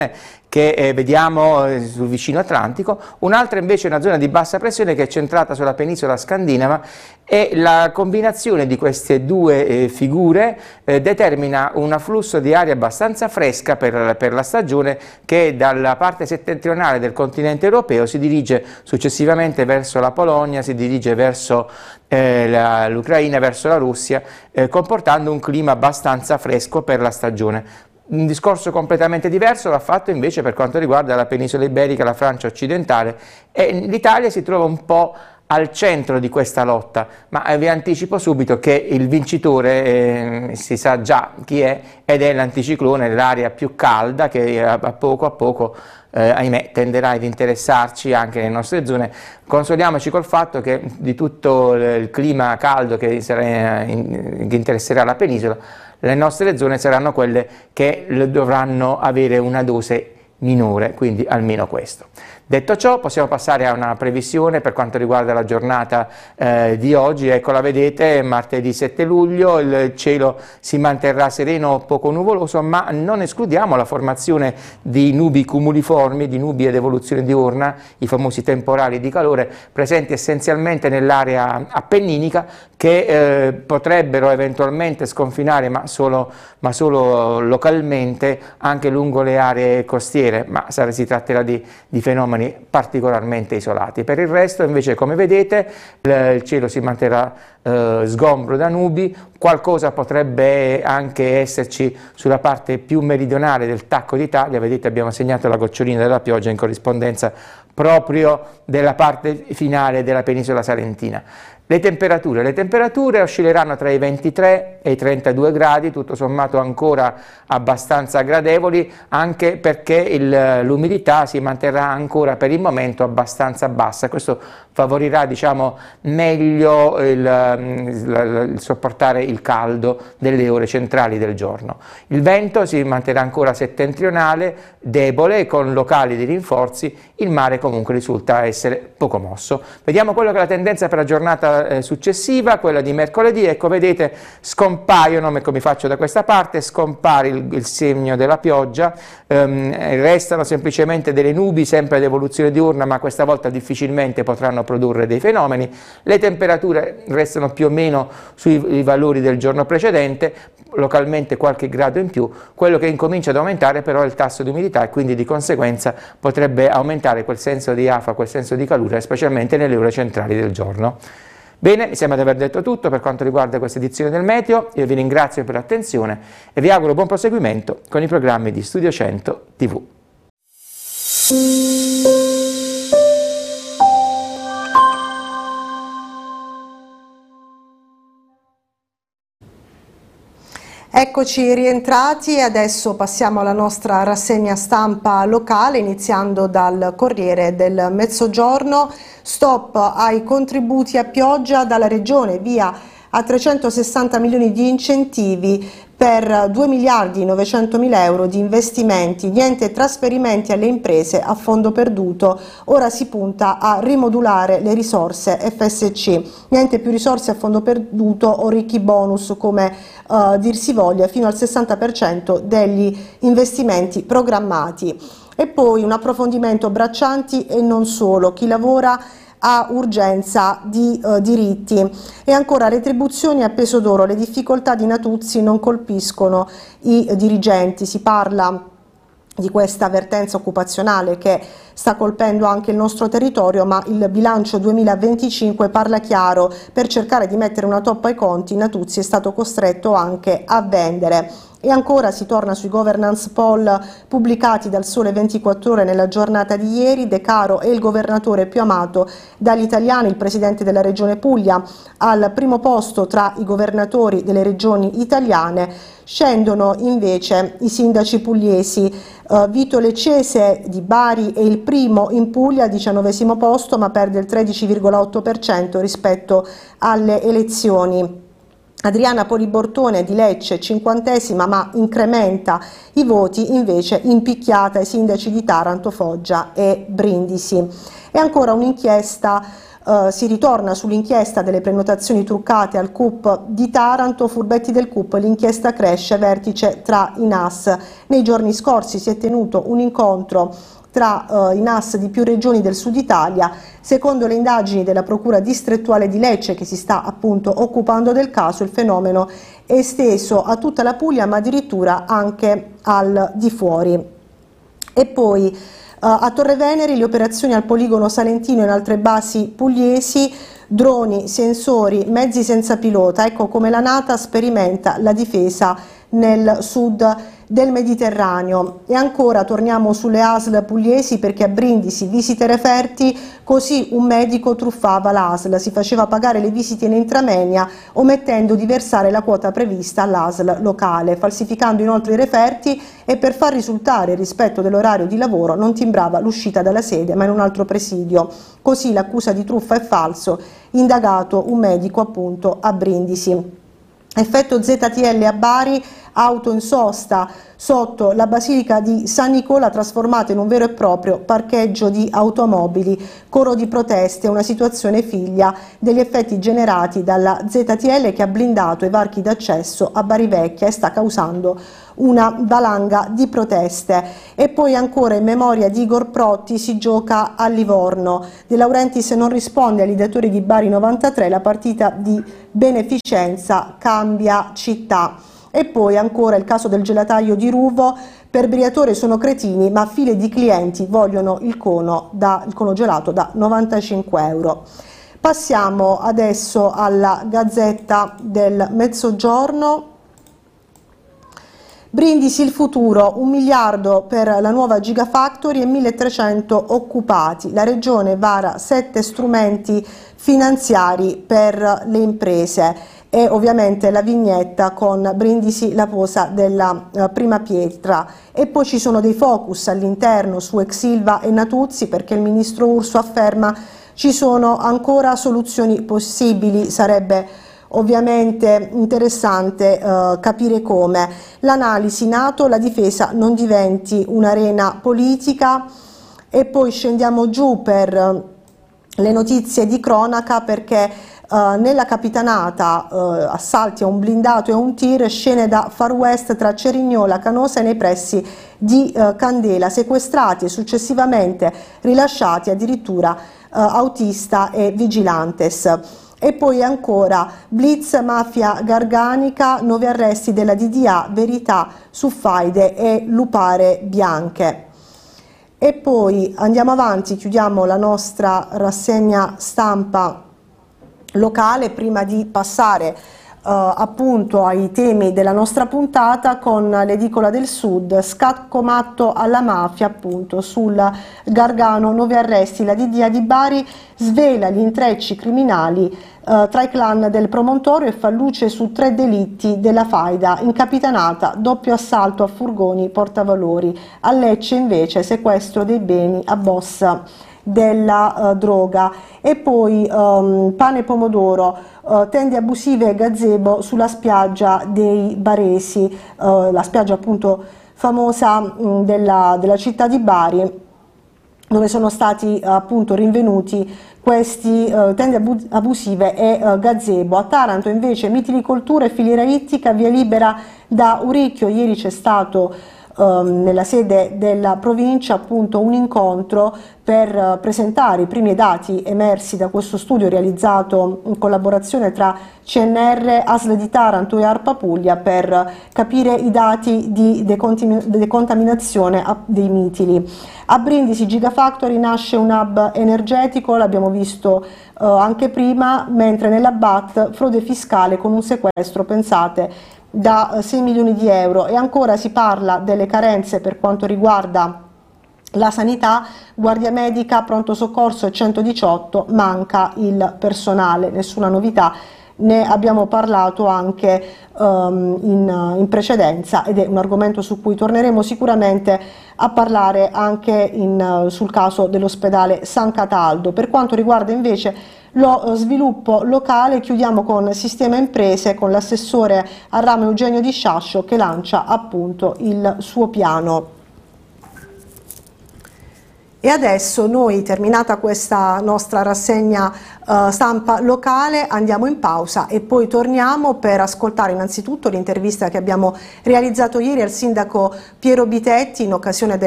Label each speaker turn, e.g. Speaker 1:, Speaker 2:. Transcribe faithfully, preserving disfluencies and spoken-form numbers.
Speaker 1: che eh, vediamo eh, sul vicino Atlantico, un'altra invece è una zona di bassa pressione che è centrata sulla penisola scandinava, e la combinazione di queste due eh, figure eh, determina un afflusso di aria abbastanza fresca per, per la stagione, che dalla parte settentrionale del continente europeo si dirige successivamente verso la Polonia, si dirige verso eh, l'Ucraina, verso la Russia, eh, comportando un clima abbastanza fresco per la stagione. Un discorso completamente diverso va fatto invece per quanto riguarda la penisola iberica, la Francia occidentale, e l'Italia si trova un po' al centro di questa lotta, ma vi anticipo subito che il vincitore eh, si sa già chi è, ed è l'anticiclone, l'area più calda che a poco a poco eh, ahimè tenderà ad interessarci anche nelle nostre zone. Consoliamoci col fatto che di tutto il clima caldo che, sarà, che interesserà la penisola, le nostre zone saranno quelle che dovranno avere una dose minore, quindi almeno questo. Detto ciò, possiamo passare a una previsione per quanto riguarda la giornata eh, di oggi. Ecco, la vedete, martedì sette luglio, il cielo si manterrà sereno, poco nuvoloso, ma non escludiamo la formazione di nubi cumuliformi, di nubi ad evoluzione diurna, i famosi temporali di calore, presenti essenzialmente nell'area appenninica, che eh, potrebbero eventualmente sconfinare, ma solo, ma solo localmente, anche lungo le aree costiere, ma si tratterà di, di fenomeni particolarmente isolati. Per il resto invece, come vedete, il cielo si manterrà eh, sgombro da nubi, qualcosa potrebbe anche esserci sulla parte più meridionale del tacco d'Italia. Vedete, abbiamo segnato la gocciolina della pioggia in corrispondenza proprio della parte finale della penisola salentina. Le temperature, le temperature oscilleranno tra i ventitré e i trentadue gradi, tutto sommato ancora abbastanza gradevoli, anche perché l'umidità si manterrà ancora per il momento abbastanza bassa. Questo favorirà, diciamo, meglio il, il, il sopportare il caldo delle ore centrali del giorno. Il vento si manterrà ancora settentrionale, debole, con locali di rinforzi. Il mare comunque risulta essere poco mosso. Vediamo quello che è la tendenza per la giornata successiva, quella di mercoledì. Ecco, vedete, scompaiono, come faccio da questa parte, scompare il, il segno della pioggia, ehm, restano semplicemente delle nubi sempre ad evoluzione diurna, ma questa volta difficilmente potranno produrre dei fenomeni. Le temperature restano più o meno sui valori del giorno precedente, localmente qualche grado in più. Quello che incomincia ad aumentare però è il tasso di umidità, e quindi di conseguenza potrebbe aumentare quel senso di afa, quel senso di calore, specialmente nelle ore centrali del giorno. Bene, mi sembra di aver detto tutto per quanto riguarda questa edizione del Meteo. Io vi ringrazio per l'attenzione e vi auguro buon proseguimento con i programmi di Studio cento tivù.
Speaker 2: Eccoci rientrati e adesso passiamo alla nostra rassegna stampa locale, iniziando dal Corriere del Mezzogiorno. Stop ai contributi a pioggia dalla Regione, via a trecentosessanta milioni di incentivi per due miliardi novecentomila euro di investimenti, niente trasferimenti alle imprese a fondo perduto, ora si punta a rimodulare le risorse F S C, niente più risorse a fondo perduto o ricchi bonus come uh, dir si voglia, fino al sessanta per cento degli investimenti programmati. E poi un approfondimento braccianti e non solo, chi lavora ha urgenza di eh, diritti. E ancora retribuzioni a peso d'oro, le difficoltà di Natuzzi non colpiscono i eh, dirigenti, si parla di questa vertenza occupazionale che sta colpendo anche il nostro territorio, ma il bilancio duemilaventicinque parla chiaro: per cercare di mettere una toppa ai conti Natuzzi è stato costretto anche a vendere. E ancora si torna sui governance poll pubblicati dal Sole ventiquattro Ore nella giornata di ieri. De Caro è il governatore più amato dagli italiani, il presidente della regione Puglia al primo posto tra i governatori delle regioni italiane. Scendono invece i sindaci pugliesi. Uh, Vito Leccese di Bari è il primo in Puglia, al diciannovesimo posto, ma perde il tredici virgola otto per cento rispetto alle elezioni. Adriana Polibortone di Lecce, cinquantesima, ma incrementa i voti invece impicchiata ai sindaci di Taranto, Foggia e Brindisi. E ancora un'inchiesta Uh, si ritorna sull'inchiesta delle prenotazioni truccate al C U P di Taranto, furbetti del C U P, l'inchiesta cresce, vertice tra i N A S. Nei giorni scorsi si è tenuto un incontro tra uh, i N A S di più regioni del sud Italia. Secondo le indagini della Procura distrettuale di Lecce, che si sta appunto occupando del caso, il fenomeno è esteso a tutta la Puglia, ma addirittura anche al di fuori. E poi Uh, a Torre Venere le operazioni al poligono Salentino e in altre basi pugliesi, droni, sensori, mezzi senza pilota, ecco come la NATO sperimenta la difesa nel sud del Mediterraneo. E ancora torniamo sulle A S L pugliesi, perché a Brindisi visite referti, così un medico truffava l'A S L, si faceva pagare le visite in intramenia omettendo di versare la quota prevista all'A S L locale, falsificando inoltre i referti, e per far risultare il rispetto dell'orario di lavoro non timbrava l'uscita dalla sede ma in un altro presidio. Così l'accusa di truffa è falso, indagato un medico appunto a Brindisi. Effetto Z T L a Bari, auto in sosta sotto la Basilica di San Nicola trasformata in un vero e proprio parcheggio di automobili, coro di proteste, una situazione figlia degli effetti generati dalla Z T L che ha blindato i varchi d'accesso a Bari Vecchia e sta causando una valanga di proteste. E poi ancora in memoria di Igor Protti si gioca a Livorno. De Laurentiis non risponde agli datori di Bari novantatré, la partita di beneficenza cambia città. E poi ancora il caso del gelataio di Ruvo, per Briatore sono cretini ma file di clienti vogliono il cono, da, il cono gelato da novantacinque euro. Passiamo adesso alla Gazzetta del Mezzogiorno. Brindisi il futuro, un miliardo per la nuova Gigafactory e milletrecento occupati. La regione vara sette strumenti finanziari per le imprese. E ovviamente la vignetta con Brindisi la posa della uh, prima pietra. E poi ci sono dei focus all'interno su Exilva e Natuzzi, perché il ministro Urso afferma ci sono ancora soluzioni possibili. Sarebbe ovviamente interessante uh, capire come. L'analisi NATO, la difesa non diventi un'arena politica. E poi scendiamo giù per uh, le notizie di cronaca, perché Uh, nella capitanata uh, assalti a un blindato e a un tir, scene da Far West tra Cerignola, Canosa e nei pressi di uh, Candela, sequestrati e successivamente rilasciati addirittura uh, autista e vigilantes. E poi ancora blitz mafia garganica, nove arresti della D D A, verità su faide e lupare bianche. E poi andiamo avanti, chiudiamo la nostra rassegna stampa locale prima di passare uh, appunto ai temi della nostra puntata con l'edicola del Sud, scacco matto alla mafia, appunto sul Gargano, nove arresti, la D D A di Bari svela gli intrecci criminali uh, tra i clan del promontorio e fa luce su tre delitti della faida. In capitanata doppio assalto a furgoni portavalori, a Lecce invece sequestro dei beni a boss della uh, droga. E poi um, pane e pomodoro, uh, tende abusive gazebo sulla spiaggia dei Baresi, uh, la spiaggia appunto famosa mh, della, della città di Bari, dove sono stati uh, appunto rinvenuti questi uh, tende abu abusive e uh, gazebo. A Taranto invece mitilicoltura e filiera ittica, via libera da Uricchio. Ieri c'è stato Um, nella sede della provincia appunto un incontro per uh, presentare i primi dati emersi da questo studio realizzato in collaborazione tra C N R, A S L di Taranto e ARPA Puglia, per uh, capire i dati di decontaminazione dei mitili. A Brindisi Gigafactory nasce un hub energetico, l'abbiamo visto uh, anche prima, mentre nella B A T frode fiscale con un sequestro, pensate, da sei milioni di euro. E ancora si parla delle carenze per quanto riguarda la sanità, guardia medica, pronto soccorso e centodiciotto, manca il personale, nessuna novità, ne abbiamo parlato anche um, in, in precedenza ed è un argomento su cui torneremo sicuramente a parlare anche in, sul caso dell'ospedale San Cataldo. Per quanto riguarda invece lo sviluppo locale, chiudiamo con Sistema Imprese, con l'assessore al ramo Eugenio Di Sciascio che lancia appunto il suo piano. E adesso noi, terminata questa nostra rassegna eh, stampa locale, andiamo in pausa e poi torniamo per ascoltare innanzitutto l'intervista che abbiamo realizzato ieri al sindaco Piero Bitetti in occasione del